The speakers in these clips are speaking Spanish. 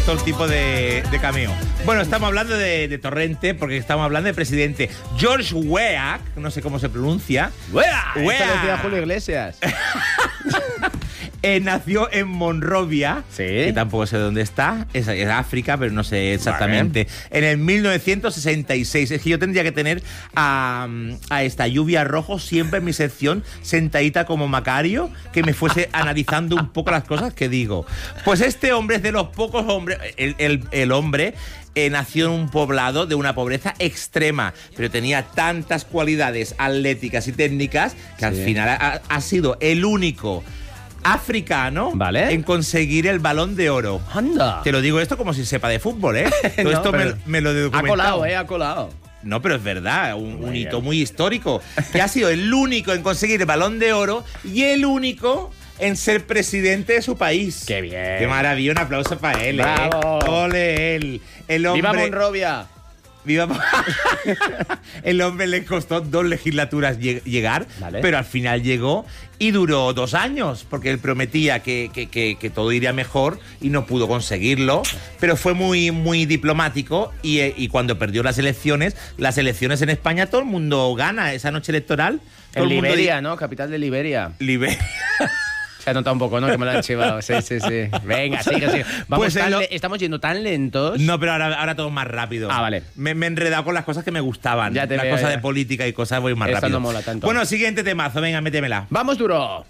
todo el tipo de cameo. Bueno, estamos hablando de Torrente porque estamos hablando del presidente George Weah, no sé cómo se pronuncia. ¡Weah! Esto lo decía Julio Iglesias. Nació en Monrovia, sí, que tampoco sé dónde está, es África, pero no sé exactamente. Vale. En el 1966. Es que yo tendría que tener a esta Lluvia Rojo siempre en mi sección, sentadita como Macario, que me fuese analizando un poco las cosas que digo. Pues este hombre es de los pocos hombres, el hombre nació en un poblado de una pobreza extrema, pero tenía tantas cualidades atléticas y técnicas que al final ha sido el único africano, ¿vale?, en conseguir el Balón de Oro. ¡Anda! Te lo digo esto como si sepa de fútbol, ¿eh? Todo No, esto me lo he documentado. Ha colado. No, pero es verdad, un hito muy histórico. Que ha sido el único en conseguir el Balón de Oro y el único en ser presidente de su país. ¡Qué bien! ¡Qué maravilla! Un aplauso para él, ¡Bravo! ¡Ole él! El hombre... ¡Viva Monrovia! El hombre le costó 2 legislaturas llegar, ¿vale?, pero al final llegó y duró 2 años, porque él prometía que todo iría mejor y no pudo conseguirlo, pero fue muy, muy diplomático y cuando perdió las elecciones en España, todo el mundo gana esa noche electoral. Todo en el mundo Liberia, ¿no? Capital de Liberia. Se ha notado un poco, ¿no? Que me lo han chivado. Sí. Venga, sigue. Vamos, pues estamos yendo tan lentos. No, pero ahora todo más rápido. Ah, vale. Me he enredado con las cosas que me gustaban. Ya te las veo, cosas de política y cosas voy más Esta rápido. no mola tanto. Bueno, siguiente temazo. Venga, métemela. ¡Vamos duro!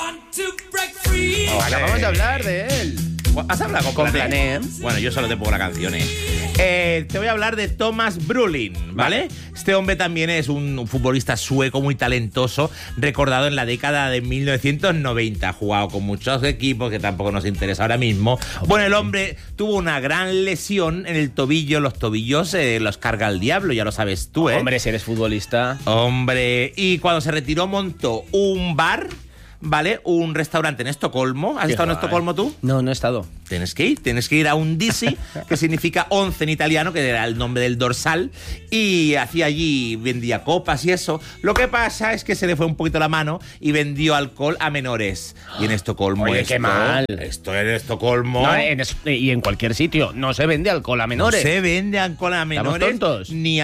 Acabamos de hablar de él. ¿Has hablado con Plané? Bueno, yo solo te pongo la canción, Te voy a hablar de Thomas Brolin, ¿vale? Este hombre también es un futbolista sueco muy talentoso, recordado en la década de 1990. Ha jugado con muchos equipos que tampoco nos interesa ahora mismo. Bueno, el hombre tuvo una gran lesión en el tobillo. Los tobillos los carga el diablo, ya lo sabes tú, ¿eh? Hombre, si eres futbolista. Hombre, y cuando se retiró montó un bar, ¿vale? Un restaurante en Estocolmo. ¿Has estado en Estocolmo tú? No he estado. Tienes que ir a un Disi, que significa 11 en italiano, que era el nombre del dorsal, y hacía allí, vendía copas y eso. Lo que pasa es que se le fue un poquito la mano y vendió alcohol a menores. Y en Estocolmo... Oye, qué mal. Esto en Estocolmo... No, y en cualquier sitio. No se vende alcohol a menores. No se vende alcohol a menores. ¿Estamos tontos? Ni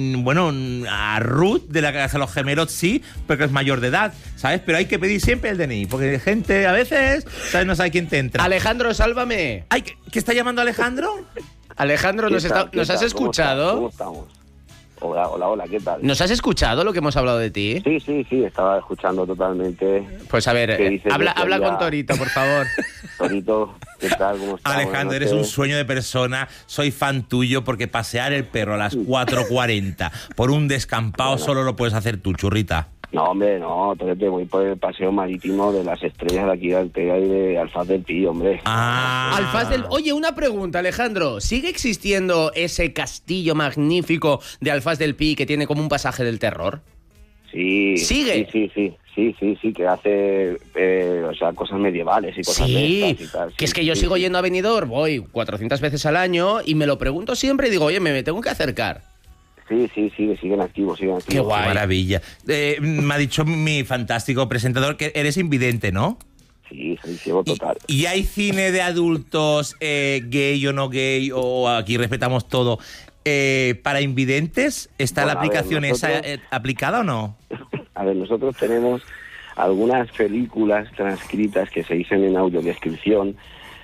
a Ruth, de la casa de los gemelos, sí, porque es mayor de edad, ¿sabes? Pero hay que pedir siempre el DNI, porque gente a veces, ¿sabes? No sabe quién te entra. Alejandro, sálvame. Ay, ¿qué está llamando Alejandro? Alejandro, ¿nos has escuchado? ¿Cómo estamos? Hola, ¿qué tal? ¿Nos has escuchado lo que hemos hablado de ti? Sí, estaba escuchando totalmente. Pues a ver, habla con Torito, por favor. Torito, ¿qué tal? ¿Cómo estás? Alejandro, eres un sueño de persona. Soy fan tuyo porque pasear el perro a las 4:40 por un descampado solo lo puedes hacer tú, churrita. No, hombre, no, te voy por el paseo marítimo de las estrellas de aquí de Altea y de Alfaz del Pi, hombre. Oye, una pregunta, Alejandro. ¿Sigue existiendo ese castillo magnífico de Alfaz del Pi que tiene como un pasaje del terror? Sí. ¿Sigue? Sí, que hace cosas medievales y cosas de estas y tal. Que es que yo sigo yendo a Benidorm, voy 400 veces al año y me lo pregunto siempre y digo, oye, me tengo que acercar. Sí, siguen activos. Qué guay. Maravilla. Me ha dicho mi fantástico presentador que eres invidente, ¿no? Sí, soy ciego total. ¿Y hay cine de adultos gay o no gay, o aquí respetamos todo, para invidentes? ¿Está la aplicación esa aplicada o no? A ver, nosotros tenemos algunas películas transcritas que se dicen en audiodescripción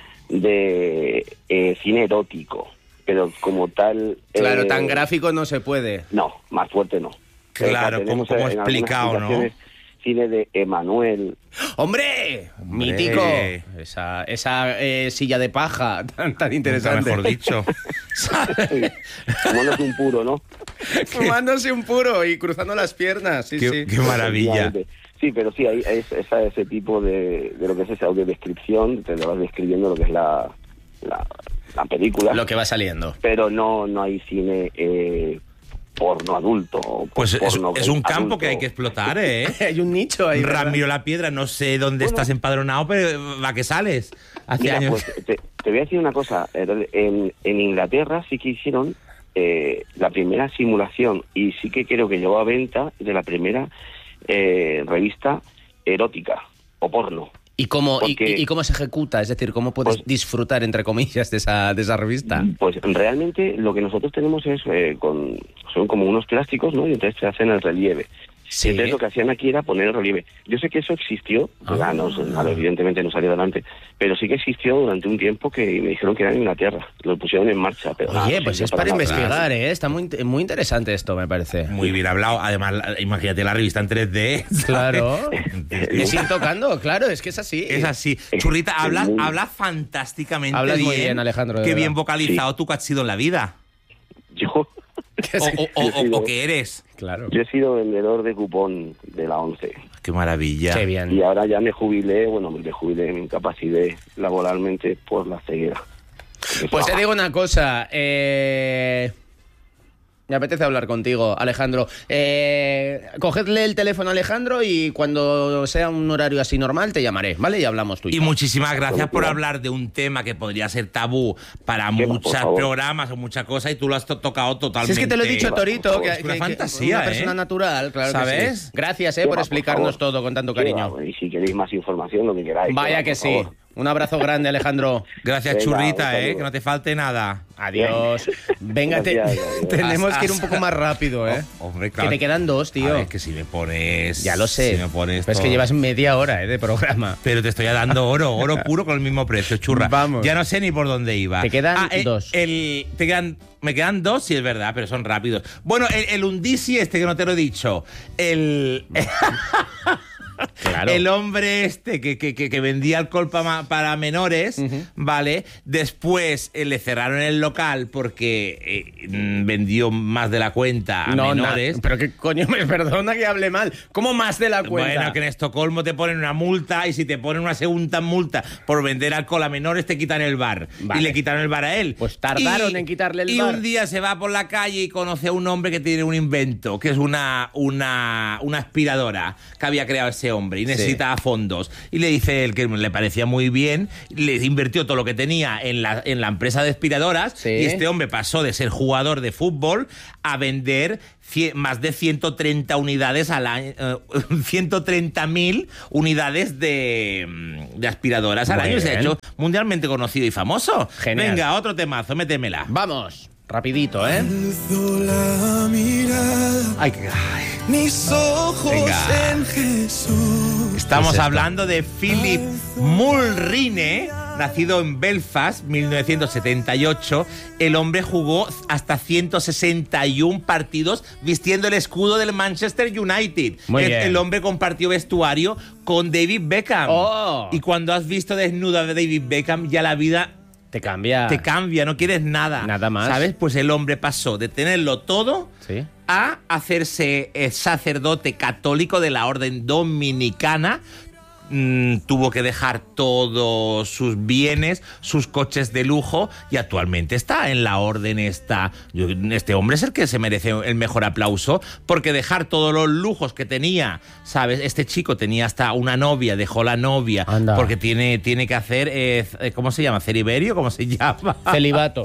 de cine erótico. Pero como tal... Claro, tan gráfico no se puede. No, más fuerte no. Claro, como explicado, ¿no? Cine de Emanuel. ¡Hombre! ¡Mítico! Esa silla de paja tan interesante. Mejor dicho. Fumándose un puro, ¿no? Fumándose un puro y cruzando las piernas. Sí. Qué maravilla. Sí, pero sí, hay ese tipo de lo que es esa audiodescripción, te lo vas describiendo lo que es la película. Lo que va saliendo. Pero no hay cine porno adulto. Pues porno es un campo adulto. que hay que explotar, ¿eh? Hay un nicho ahí. Ramiro La Piedra, no sé dónde estás empadronado, pero ¿a qué sales? Hace años. Pues, te voy a decir una cosa. En Inglaterra sí que hicieron la primera simulación, y sí que creo que llegó a venta de la primera revista erótica o porno. ¿Y cómo se ejecuta? Es decir, ¿cómo puedes disfrutar, entre comillas, de esa revista? Pues realmente lo que nosotros tenemos es son como unos plásticos, ¿no? Y entonces se hacen el relieve. Sí. Entonces lo que hacían aquí era poner el relieve. Yo sé que eso existió, evidentemente no salió adelante, pero sí que existió durante un tiempo que me dijeron que era en Inglaterra. Lo pusieron en marcha. Pero Oye, pues es para investigar, ¿eh? Está muy interesante esto, me parece. Muy bien hablado. Además, imagínate la revista en 3D. ¿sabes? Claro. Es ir tocando, claro, es que es así. Es así. Churrita, hablas fantásticamente Hablas bien. muy bien, Alejandro. Qué bien vocalizado tú que has sido en la vida. Yo O que eres. Claro. Yo he sido vendedor de cupón de la 11. Qué maravilla. Qué bien. Y ahora ya me jubilé, me incapacité laboralmente por la ceguera. Pues te digo una cosa, me apetece hablar contigo, Alejandro. Cogedle el teléfono a Alejandro y cuando sea un horario así normal te llamaré, ¿vale? Y hablamos tú y Y yo. muchísimas gracias por hablar de un tema que podría ser tabú para muchos programas o muchas cosas y tú lo has tocado totalmente. Si es que te lo he dicho, Torito, que Es una fantasía, una persona natural, claro. ¿Sabes? Que sí. Gracias, por Por explicarnos favor. todo con tanto cariño. Y si queréis más información, lo que queráis. Vaya que por sí. favor. Un abrazo grande, Alejandro. Gracias, Venga, Churrita, un saludo. que no te falte nada. Adiós. Venga, Gracias, adiós. tenemos que ir un poco más rápido, ¿eh? Hombre, Que claro. te quedan dos, tío. A ver, que si me pones... Ya lo sé. Si me pones Pero es que todo. llevas media hora de programa. Pero te estoy dando oro puro con el mismo precio, churra. Vamos. Ya no sé ni por dónde iba. Te quedan dos. Me quedan dos, sí es verdad, pero son rápidos. Bueno, el Undisi que no te lo he dicho. Claro. El hombre que vendía alcohol para menores, ¿vale? Después le cerraron el local porque vendió más de la cuenta a menores. Pero qué coño, me perdona que hable mal. ¿Cómo más de la cuenta? Bueno, que en Estocolmo te ponen una multa y si te ponen una segunda multa por vender alcohol a menores te quitan el bar. Vale. Y le quitaron el bar a él. Pues tardaron en quitarle el bar. Y un día se va por la calle y conoce a un hombre que tiene un invento, que es una aspiradora que había creado ese hombre y necesita fondos. Y le dice él que le parecía muy bien, le invirtió todo lo que tenía en la empresa de aspiradoras. Sí. Y este hombre pasó de ser jugador de fútbol a vender más de 130 unidades al año, 130.000 unidades de aspiradoras al Muy año. Y se ha bien. hecho mundialmente conocido y famoso. Genial. Venga, otro temazo, métemela. Vamos, rapidito, ¿eh? Alzo la mirada, Ay, mis ojos Venga. en Jesús. estamos ¿Qué es esto? hablando de Philip Mulroney, nacido en Belfast, 1978. El hombre jugó hasta 161 partidos vistiendo el escudo del Manchester United. Muy bien. El hombre compartió vestuario con David Beckham. Oh. Y cuando has visto desnuda de David Beckham, ya la vida Te cambia. te cambia, no quieres nada. Nada más. ¿Sabes? Pues el hombre pasó de tenerlo todo Sí. a hacerse sacerdote católico de la orden dominicana. Tuvo que dejar todos sus bienes, sus coches de lujo y actualmente está en la orden esta. Este hombre es el que se merece el mejor aplauso porque dejar todos los lujos que tenía, ¿sabes? Este chico tenía hasta una novia, dejó la novia Anda. porque tiene que hacer, ¿cómo se llama? ¿Celiberio? ¿Cómo se llama? Celibato.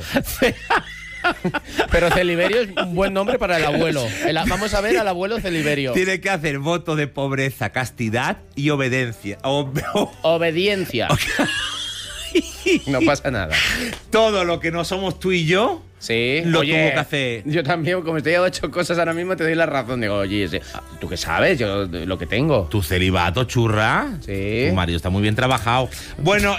Pero Celiberio es un buen nombre para el abuelo. Vamos a ver al abuelo Celiberio. Tiene que hacer voto de pobreza, castidad y obediencia. Obediencia. No pasa nada. Todo lo que no somos tú y yo, Sí. lo Oye, tuvo que hacer. Yo también, como estoy a 8 cosas ahora mismo, te doy la razón. Digo, oye, ¿tú qué sabes? Yo lo que tengo. Tu celibato, churra. Sí. Tu marido está muy bien trabajado. Bueno,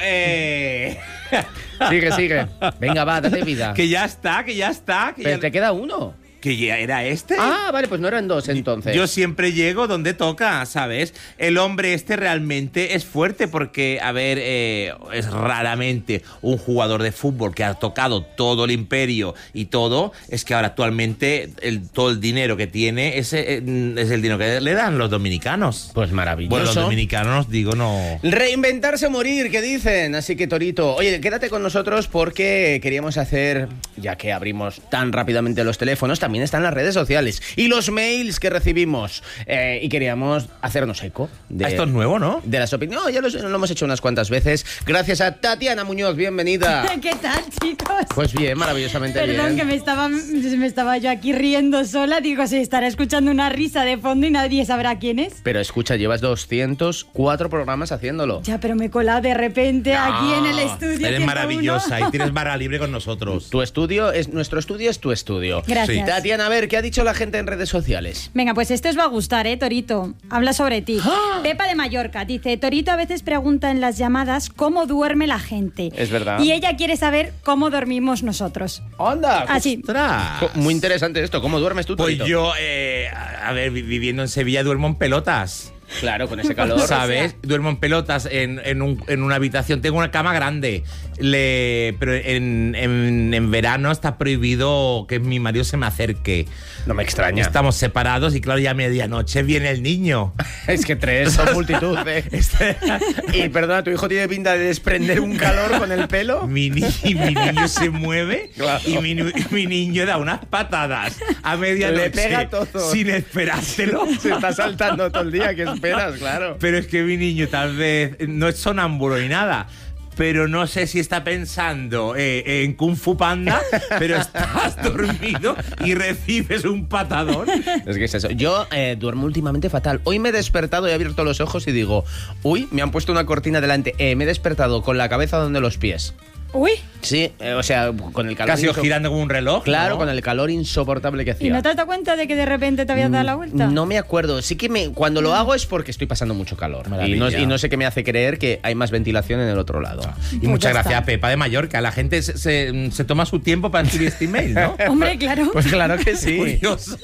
Sigue. Venga, va, date vida. que ya está. Pero te queda uno. Que ya era este. Ah, vale, pues no eran dos entonces. Yo siempre llego donde toca, ¿sabes? El hombre realmente es fuerte porque, a ver, es raramente un jugador de fútbol que ha tocado todo el imperio y todo. Es que ahora actualmente todo el dinero que tiene es el dinero que le dan los dominicanos. Pues maravilloso. Bueno, los dominicanos, digo, no... Reinventarse o morir, que dicen. Así que, Torito, oye, quédate con nosotros porque queríamos hacer, ya que abrimos tan rápidamente los teléfonos, también está en las redes sociales. Y los mails que recibimos. Y queríamos hacernos eco de... Esto es nuevo, ¿no? De las opiniones. No, ya lo hemos hecho unas cuantas veces. Gracias a Tatiana Muñoz, bienvenida. ¿Qué tal, chicos? Pues bien, maravillosamente Perdón, bien. que me estaba yo aquí riendo sola. Digo, se estará escuchando una risa de fondo y nadie sabrá quién es. Pero escucha, llevas 204 programas haciéndolo. Ya, pero me he colado de repente aquí en el estudio. Eres 101. maravillosa y tienes barra libre con nosotros. Nuestro estudio es tu estudio. Gracias. Sí. Tatiana, a ver, ¿qué ha dicho la gente en redes sociales? Venga, pues esto os va a gustar, Torito. Habla sobre ti. Pepa de Mallorca dice, Torito a veces pregunta en las llamadas cómo duerme la gente. Es verdad. Y ella quiere saber cómo dormimos nosotros. ¡Anda! Así. ¡Ostras! Muy interesante esto. ¿Cómo duermes tú, Pues Torito? yo, a ver, viviendo en Sevilla duermo en pelotas. Claro, con ese calor. ¿Sabes? Duermo en pelotas en una habitación. Tengo una cama grande. Pero en verano está prohibido que mi marido se me acerque. No me extraña. Estamos separados y claro, ya a medianoche viene el niño. Es que 3 son multitud, ¿eh? Y perdona, ¿tu hijo tiene pinta de desprender un calor con el pelo? Mi niño se mueve Claro. y mi niño da unas patadas a medianoche. Le pega todo. Sin esperárselo. Se está saltando todo el día, ¿qué esperas? Claro. Pero es que mi niño tal vez no es sonámbulo ni nada. Pero no sé si está pensando en Kung Fu Panda, pero estás dormido y recibes un patadón. Es que es eso. Yo duermo últimamente fatal. Hoy me he despertado y he abierto los ojos y digo, uy, me han puesto una cortina delante. Me he despertado con la cabeza donde los pies. Uy, Sí, o sea, con el calor... Casi girando como un reloj. Claro, ¿no? con el calor insoportable que hacía. ¿y no te has dado cuenta de que de repente te habías dado la vuelta? No me acuerdo. Sí que cuando lo hago es porque estoy pasando mucho calor. Maravilla. Y no sé qué me hace creer que hay más ventilación en el otro lado. Y Pues muchas ya gracias está. a Pepa de Mallorca. La gente se toma su tiempo para escribir este email, ¿no? Hombre, claro. Pues claro que sí. Curioso.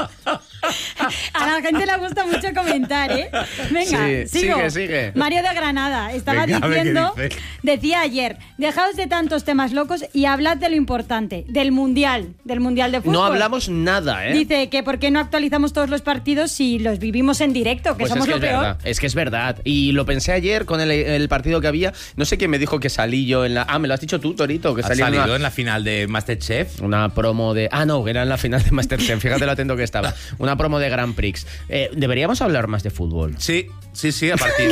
A la gente le gusta mucho comentar, ¿eh? Venga, Sí, sigo. sigue. Mario de Granada estaba Venga, a ver qué diciendo, dice. decía ayer, dejaos de tantos temas locos y hablad de lo importante, del mundial de fútbol. No hablamos nada, ¿eh? Dice que por qué no actualizamos todos los partidos si los vivimos en directo, que Pues somos es que lo peor. verdad, es que es verdad. Y lo pensé ayer con el partido que había. No sé quién me dijo que salí yo en la... Ah, me lo has dicho tú, Torito, que Ha salí en salido en la final de Masterchef. una promo de... Ah, no, era en la final de Masterchef. Fíjate lo atento que estaba. Una promo de Grand Prix. Deberíamos hablar más de fútbol. Sí, a partir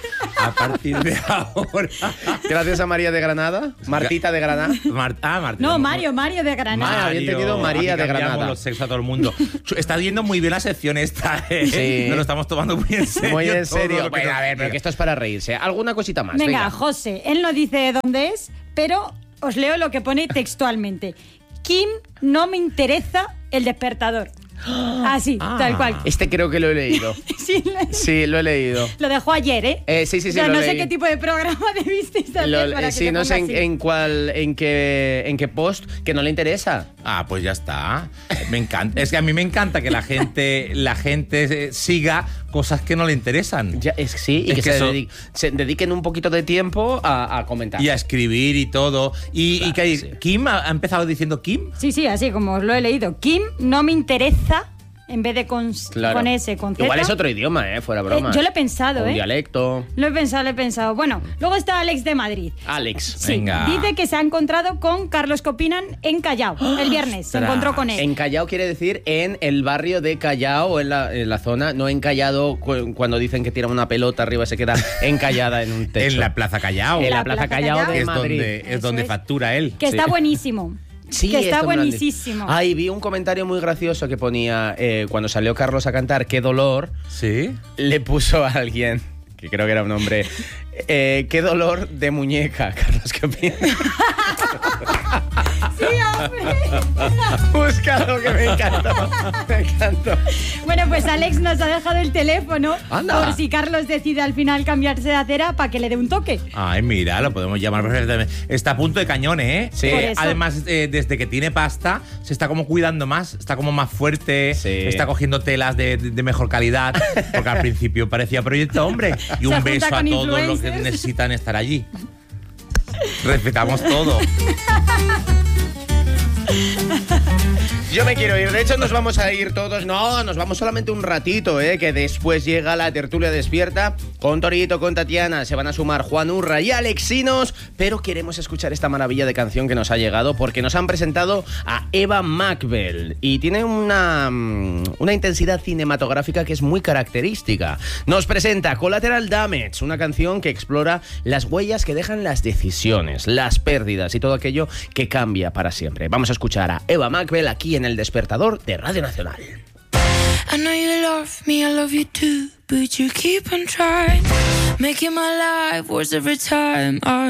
de ahora. Gracias a María de Granada. Martita de Granada. Marta. No, Mario de Granada. había entendido María aquí de cambiamos Granada. los sexos a todo el mundo. Está yendo muy bien la sección esta, ¿eh? Sí. Nos lo estamos tomando muy en serio. Muy en todo serio. lo que Bueno, nos a ver, pero diga. que esto es para reírse. ¿Alguna cosita más? Venga, José, él no dice dónde es, pero os leo lo que pone textualmente. Kim, no me interesa el despertador. Así, tal cual. Este creo que lo he leído. Sí, Sí, lo he leído. lo dejó ayer, ¿eh? Sí, O sea, lo no sé leí. qué tipo de programa debisteis hacer para que Sí, se no sé ponga así. en qué post, que no le interesa. Ah, pues ya está. Me encanta. Es que a mí me encanta que la gente siga cosas que no le interesan. Ya, sí, y Es que, que eso- se dediquen un poquito de tiempo a comentar. Y a escribir y todo. Y Claro, que sí. Kim ha empezado diciendo Kim. Sí, así como os lo he leído. Kim, no me interesa, en vez de con S, con Z. Igual es otro idioma, fuera broma. yo lo he pensado, Un dialecto. Lo he pensado. Bueno, luego está Alex de Madrid. Alex. Sí, Venga. dice que se ha encontrado con Carlos Copinan en Callao. El viernes se Ostras. encontró con él. En Callao quiere decir en el barrio de Callao o en la zona, no encallado cuando dicen que tiran una pelota arriba y se queda encallada en un techo. En la Plaza Callao. En la La Plaza Plaza Callao Callao. de es Madrid. donde, Eso es. factura él. Que está Sí. buenísimo. Sí, que está esto me lo han dicho. buenísimo. Ay, vi un comentario muy gracioso que ponía cuando salió Carlos a cantar Qué dolor, Sí. le puso a alguien, que creo que era un hombre, qué dolor de muñeca, Carlos, ¿qué opinas? Sí, hombre. Búscalo, que me encantó. Me encantó. Bueno, pues Alex nos ha dejado el teléfono Anda. por si Carlos decide al final cambiarse de acera para que le dé un toque. Ay, mira, lo podemos llamar perfectamente. Está a punto de cañón, ¿eh? Sí. Por eso. Además, desde que tiene pasta, se está como cuidando más, está como más fuerte, Sí. está cogiendo telas de mejor calidad, porque al principio parecía Proyecto Hombre. Y Se un junta beso a con todos los que influencers. necesitan estar allí. Respetamos todo. Yo me quiero ir. De hecho, nos vamos a ir todos. No, nos vamos solamente un ratito, que después llega la tertulia despierta con Torito, con Tatiana. Se van a sumar Juan Urra y Alexinos, pero queremos escuchar esta maravilla de canción que nos ha llegado porque nos han presentado a Eva Mackbell y tiene una intensidad cinematográfica que es muy característica. Nos presenta Collateral Damage, una canción que explora las huellas que dejan las decisiones, las pérdidas y todo aquello que cambia para siempre. Vamos a escuchar a Eva Mackbell aquí en El Despertador de Radio Nacional. I know you love me, I love you too, but you keep on trying, making my life worse every time.